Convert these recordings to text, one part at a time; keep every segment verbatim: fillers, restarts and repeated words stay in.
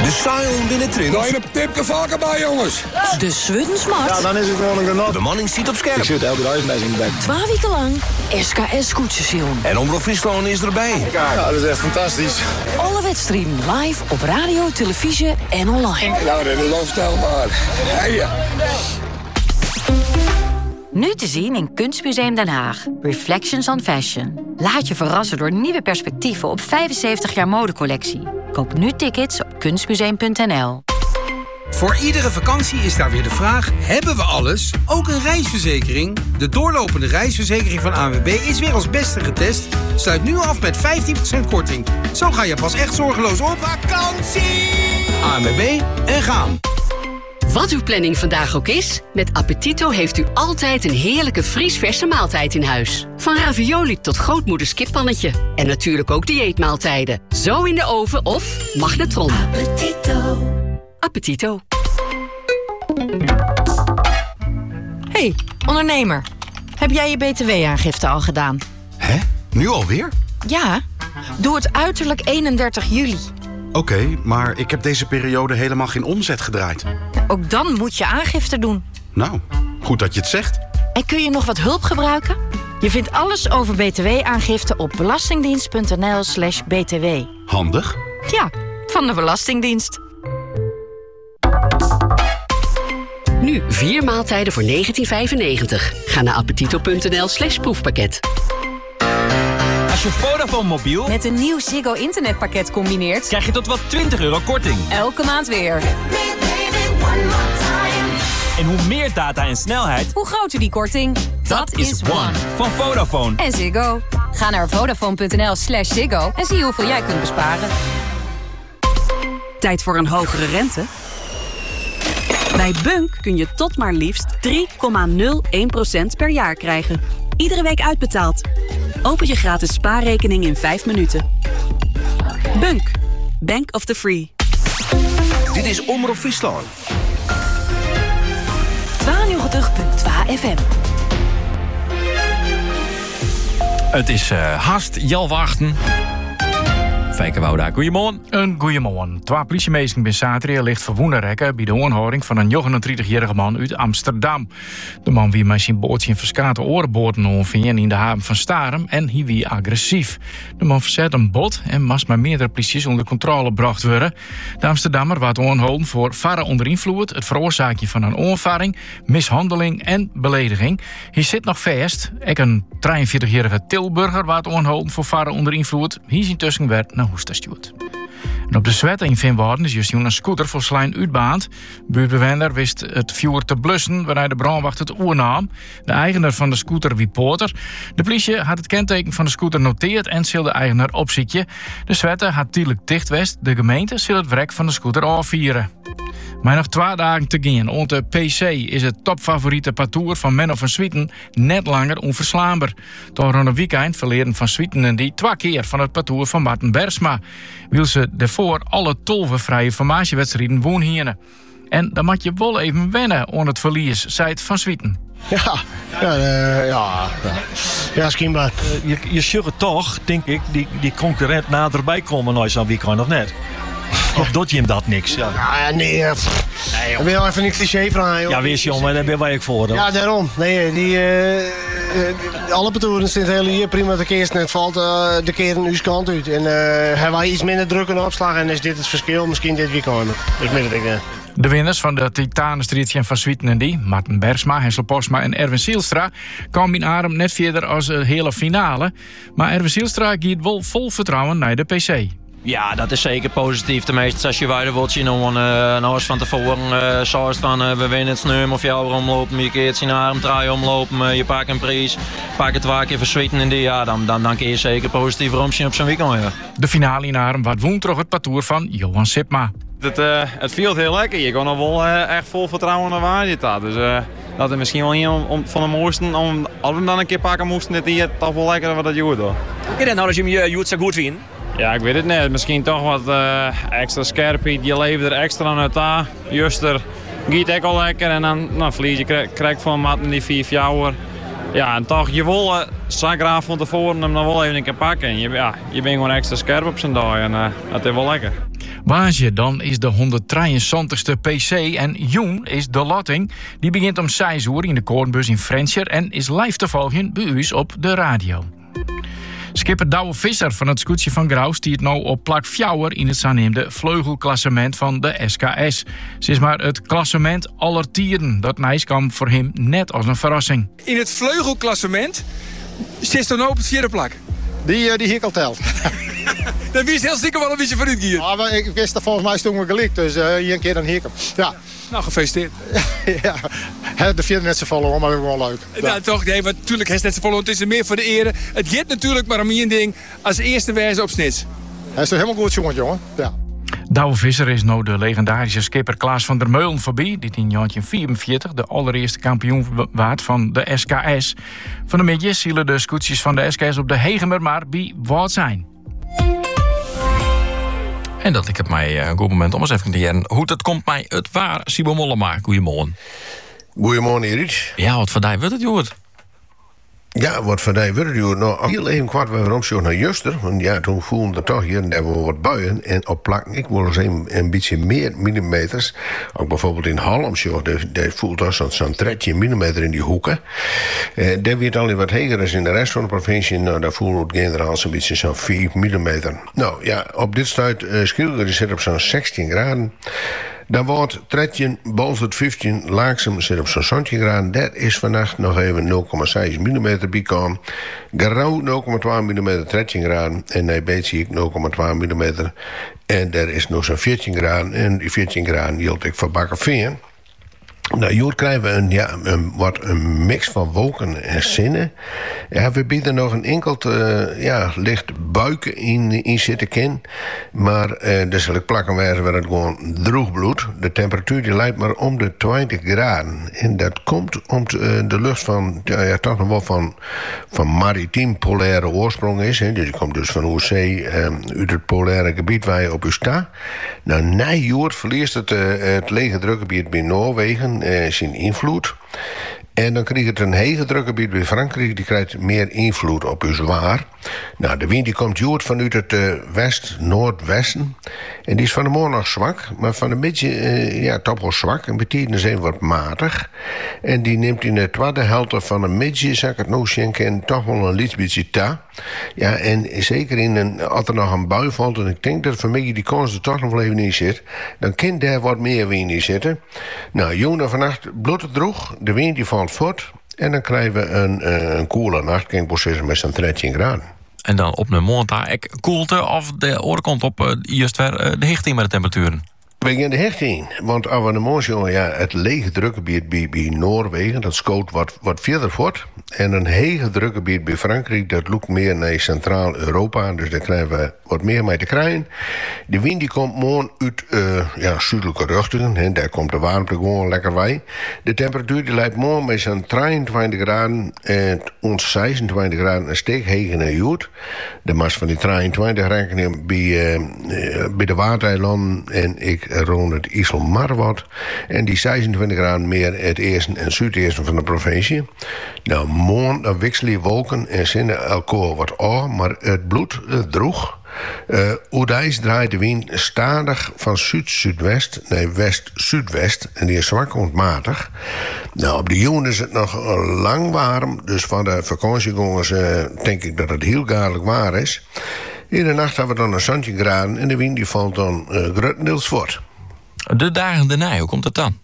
De Sion binnen Trint. Daar een tipje vaker bij, jongens. De Swuddensmart. Ja, dan is het gewoon een genot. De manning ziet op scherp. Ik zit elke dag mee in de bek. Twee weken lang S K S-koetsension. En Omroep Friesland is erbij. Ja, dat is echt fantastisch. Alle wedstrijden live op radio, televisie en online. Nou, dat is onvoorstelbaar. Hey, Nu te zien in Kunstmuseum Den Haag. Reflections on Fashion. Laat je verrassen door nieuwe perspectieven op vijfenzeventig jaar modecollectie. Koop nu tickets op kunstmuseum punt n l. Voor iedere vakantie is daar weer de vraag, hebben we alles? Ook een reisverzekering? De doorlopende reisverzekering van A N W B is weer als beste getest. Sluit nu af met vijftien procent korting. Zo ga je pas echt zorgeloos op vakantie. A N W B en gaan. Wat uw planning vandaag ook is, met Appetito heeft u altijd een heerlijke vriesverse maaltijd in huis. Van ravioli tot grootmoeders kippannetje. En natuurlijk ook dieetmaaltijden. Zo in de oven of magnetron. Appetito. Appetito. Hey, ondernemer. Heb jij je B T W-aangifte al gedaan? Hè? Nu alweer? Ja, doe het uiterlijk eenendertig juli. Oké, okay, maar ik heb deze periode helemaal geen omzet gedraaid. Ook dan moet je aangifte doen. Nou, goed dat je het zegt. En kun je nog wat hulp gebruiken? Je vindt alles over B T W-aangifte op belastingdienst punt n l slash b t w. Handig. Ja, van de Belastingdienst. Nu vier maaltijden voor negentien vijfennegentig. Ga naar appetito punt n l slash proefpakket. Als je Vodafone mobiel met een nieuw Ziggo internetpakket combineert, krijg je tot wel twintig euro korting. Elke maand weer. En hoe meer data en snelheid, hoe groter die korting. Dat, Dat is One van Vodafone. En Ziggo. Ga naar vodafone punt n l slash Ziggo en zie hoeveel jij kunt besparen. Tijd voor een hogere rente? Bij Bunk kun je tot maar liefst drie komma nul één procent per jaar krijgen. Iedere week uitbetaald. Open je gratis spaarrekening in vijf minuten. Bunk. Bank of the Free. Dit is Omroep Friesland. tweeënnegentig komma twee F M. Het is uh, haast Jalwachten. Fijke Wouda, goeiemorgen. Een goeiemorgen. Twee politiemeesters bij zaterdag ligt verwoenerrekken bij de onhouding van een negenendertigjarige man uit Amsterdam. De man wie met zijn bootje in verskate orenboorten onving in de haven van Starem en hij wie agressief. De man verzet een bot en moest met meerdere polities onder controle gebracht worden. De Amsterdammer werd onhouden voor varen onder invloed, het veroorzaken van een onvaring, mishandeling en belediging. Hij zit nog vast. Ik een drieënveertigjarige Tilburger werd onhouden voor varen onder invloed. Hij is intussen werd naar Hoesta stuurt. En op de Zwette in Vinwaarden is juist een scooter voor Slijn uitbaand. Buurtbewoner wist het vuur te blussen waaruit de brandwacht het oernam. De eigenaar van de scooter wie Porter. De politie had het kenteken van de scooter noteerd en zal de eigenaar opziekje. De Zwette had tijdelijk dicht west. De gemeente zal het wrek van de scooter afvieren. Maar nog twee dagen te gaan. Onder de P C is het topfavoriete parcours van Menno van Swieten net langer onverslaanbaar. Door een weekend verleden van Swieten en die twee keer van het parcours van Martin Bersma. Wil ze daarvoor alle tolve vrije formatiewedstrijden woonhieren. En dan moet je wel even wennen aan het verlies, zei het van Swieten. Ja, ja, uh, ja, ja. ja schijnbaar. Uh, je, je zult toch, denk ik, die, die concurrent naderbij komen nooit zo'n weekend of net. Of doet je hem dat niks? Ja, ja nee, uh, nee dan ben je even een cliché vragen. Ja, wees jong, maar daar ben wij ook voor. Dan. Ja, daarom. Nee, die, uh, uh, alle parcours zitten heel hier prima de keer net valt uh, de keer een uur kant uit. En uh, hebben wij iets minder druk en opslag en is dit het verschil misschien dit weekend. Ik weet het niet. De winnaars van de Titanenstrijdje van Swieten en die, Martin Bersma, Hessel Posma en Erwin Zielstra, kwamen in adem net verder als de hele finale. Maar Erwin Zielstra gaat wel vol vertrouwen naar de P C. Ja, dat is zeker positief. Tenminste, als je verder wilt zien, dan nou eens van tevoren uh, zoals van uh, we winnen het sneum of jou omlopen, je keert zien arm, draai omlopen, uh, je pakt een prijs, pak het twee keer verswieten in die, ja, dan, dan, dan kun je zeker positief romsje op zo'n weekend. Ja. De finale in Arem wat woont toch het parcours van Johan Sipma. Het, uh, het viel heel lekker. Je kon er wel uh, echt vol vertrouwen naar waar je staat. Dus uh, dat is misschien wel niet om, om, van de mooisten. Om, als we hem dan een keer pakken moesten, dit hier toch wel lekker wat dat joet hoor. Hoe kun je nou als je hem uh, zo goed vindt? Ja, ik weet het niet. Misschien toch wat uh, extra scherpheid. Je leeft er extra uit aan. Juster giet ook al lekker. En dan nou, verlies je krijg, krijg van matten die vier jouwer. Ja, en toch, je wil uh, zo graag van tevoren hem dan wel even een keer pakken. En je, ja, je bent gewoon extra scherp op zijn dag. En uh, dat is wel lekker. Waasje, dan is de honderddrieënzestigste P C en Joen is de lotting. Die begint om zes uur in de Koornbus in Frencher en is live te volgen bij u op de radio. Skipper Douwe Visser van het scootje van Graus die het nou op plak vier in het zogenoemde vleugelklassement van de S K S. Ze is maar het klassement aller tijden. Dat nijs kwam voor hem net als een verrassing. In het vleugelklassement zit dan op het vierde plak. Die, uh, die hier al telt. Dat wist heel zeker wel een beetje van u hier. Ja, maar ik wist dat volgens mij stond me gelijk, dus uh, hier een keer dan hier. Ja. Nou, gefeliciteerd. Ja, he, de vierde net zo vol, maar dat is gewoon leuk. Ja, ja toch, nee, maar natuurlijk is het net zo vol. Het is er meer voor de ere. Het gaat natuurlijk maar om één ding. Als eerste wijze op snits. Hij is toch helemaal goed, jongen, jongen. Ja. Douwe Visser is nou de legendarische skipper Klaas van der Meulen voorbij, die in negentien vierenveertig de allereerste kampioen waard van de S K S. Van de midjes zielen de scootjes van de S K S op de Hegemer maar bij wat zijn. En dat ik het mij een goed moment om eens even te leren hoe het komt mij het waar. Sibo Mollema, goeiemorgen. Goeiemorgen, Erik. Ja, wat van die wordt het, Joert? Ja, wat van die wordt het, Joert. Nou, heel even kwart we waarom zo naar Juster. Want ja, toen voelden we toch hier en daar wel wat buien. En op plakken, ik wil eens een, een beetje meer millimeters. Ook bijvoorbeeld in Halmsjoch, daar, daar voelt dat zo'n zo dertien millimeter in die hoeken. Eh, daar wordt al wat heger dan in de rest van de provincie. Nou, daar voelen we het generaal zo'n beetje zo'n vier millimeter. Nou ja, op dit stuit uh, Schilder die zit op zo'n zestien graden. Dan wordt dertien, Bolzert vijftien, Laaksem zit op zo'n zestien graden. Daar is vannacht nog even nul komma zes millimeter bijkomen. Garou nul komma twee millimeter, dertien graden. En Nijbeet zie ik nul komma twee millimeter. En daar is nog zo'n veertien graden. En die veertien graden hield ik voor Bakkerveen. Nou, hier krijgen we een, ja, een, wat een mix van wolken en zinnen. Ja, we bieden nog een enkel uh, ja, licht buiken in, in zitten ken. Maar uh, er zal ik plakken wijzen waar het gewoon droog bloed. De temperatuur die lijkt maar om de twintig graden. En dat komt omdat uh, de lucht van, ja, ja, toch nog wel van, van maritiem polaire oorsprong is. Hè. Dus die komt dus van Oerzee, uh, uit het polaire gebied waar je op je staat. Nou, na joer verliest het, uh, het lege drukgebied bij Noorwegen Uh, zijn invloed. En dan krijgt het een hege drukgebied bij Frankrijk. Die krijgt meer invloed op uw zwaar. Nou, de wind die komt joert vanuit het uh, west-noordwesten. En die is van de morgen nog zwak. Maar van de beetje, uh, ja, toch wel zwak. En betekent zijn wat matig. En die neemt in de tweede helft van de middag, zeg ik het nou schenken, toch wel een licht beetje ta. Ja, en zeker in een, als er nog een bui valt, en ik denk dat voor mij die kans er toch nog wel even in zit, dan kan daar wat meer wind in zitten. Nou, jongen, vannacht bloed het droeg. De wind die valt voort. En dan krijgen we een, een koele nachtproces met zo'n dertien graden. En dan op een maand ik koelte of de oorkant op uh, juist weer uh, de hichting met de temperaturen? We gaan de hechting, want als we de morgen, ja, het lege drukgebied bij, bij Noorwegen, dat scoot wat, wat verder voort. En een hege drukgebied bij Frankrijk, dat loopt meer naar Centraal-Europa, dus daar krijgen we wat meer mee te krijgen. De wind die komt morgen uit uh, ja, zuidelijke richtingen, en daar komt de warmte gewoon lekker bij. De temperatuur die lijkt morgen met zo'n drieëntwintig graden en ons zesentwintig graden een steek heger naar Joet. De mas van die drieëntwintig rekenen bij, uh, uh, bij de Waardeilanden en ik rond het IJsselmar wat. En die zesentwintig graden meer het eerste en zuideerste van de provincie. Nou, morgen dan wisselen wolken en zinnen elkaar wat aan, maar het bloed het droeg. Uh, Oedijs draait de wind stadig van zuid-zuidwest naar west-zuidwest. En die is zwak ontmatig. Nou, op de Joen is het nog lang warm. Dus van de vakantiegangers uh, denk ik dat het heel gaarlijk waar is. In de nacht hebben we dan een zestien graden en de wind die valt dan uh, grotendeels voort. De dagen daarna, hoe komt het dan?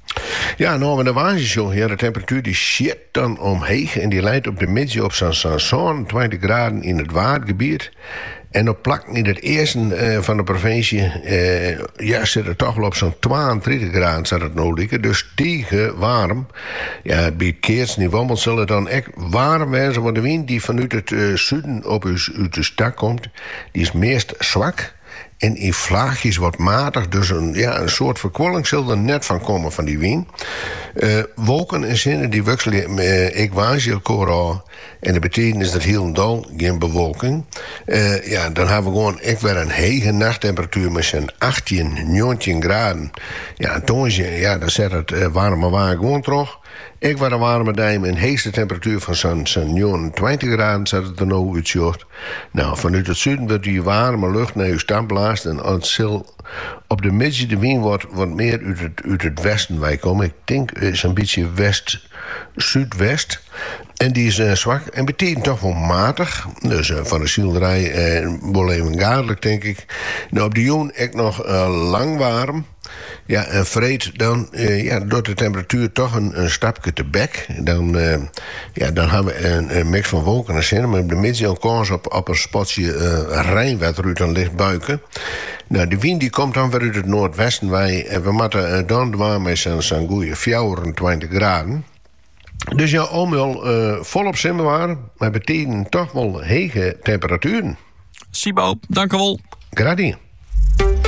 Ja, nou, met de waarschuwing, ja, de temperatuur die zit dan omheen en die leidt op de middag op zo'n zesentwintig graden in het waardgebied. En op plakken in het eerste uh, van de provincie, uh, ja, zit het toch wel op zo'n tweeëndertig graden, zou het nou liggen. Dus tegen warm. Ja, bij keersniveau zal het dan echt warm wezen, want de wind die vanuit het uh, zuiden op u, uit de stad komt, die is meest zwak. En in vlaagjes wat matig, dus een, ja, een soort verkwolling zal er net van komen van die wind. Uh, wolken en zinnen die wisselen uh, equatieelkoor. En dat betekent dat heel dal geen bewolking. Uh, ja, dan hebben we gewoon echt weer een hege nachttemperatuur met zijn achttien, negentien graden. Ja, en toen, ja, dan zet het uh, warme waar gewoon terug. Ik was een warme dame en heegste temperatuur van zo'n zo'n negenentwintig graden zat het er nou uitzocht. Nou, vanuit het zuiden wordt die warme lucht naar uw stad blaast en het zal op de middag de wind wordt, wordt meer uit het, uit het westen wij komen. Ik denk het is een beetje west, zuidwest. En die is uh, zwak en betekent toch wel matig. Dus uh, van de schilderij uh, wel even gadelijk, denk ik. Nou, op de joen ik nog uh, lang warm. Ja, en vreed dan, uh, ja, door de temperatuur toch een, een stapje te bek. Dan, uh, ja, dan hebben we een, een mix van wolken en zon. Maar op de middag een kans op, op een spotje uh, rijnwetter uit een licht buiken. Nou, de wind die komt dan weer uit het noordwesten. Wij, en we moeten uh, dan warm met zo'n goede vierentwintig graden. Dus ja, allemaal uh, volop zin waren, maar betekent toch wel hege temperaturen. Sibo, dank u wel. Graag.